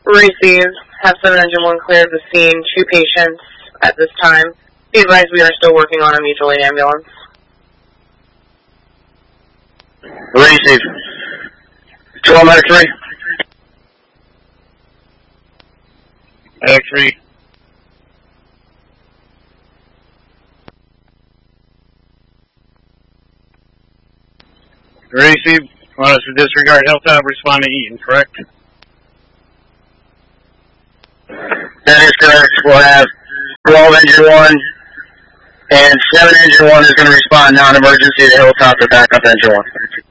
Received. Have 7 Engine 1 cleared the scene. 2 patients at this time. Be advised we are still working on a mutual aid ambulance. Received. 12 medic 3. Medic 3. Received. Want us to disregard Hilltop, respond to Eaton, correct? That is correct. We'll have 12 Engine 1 and 7 Engine 1 is going to respond non-emergency to Hilltop to backup Engine 1.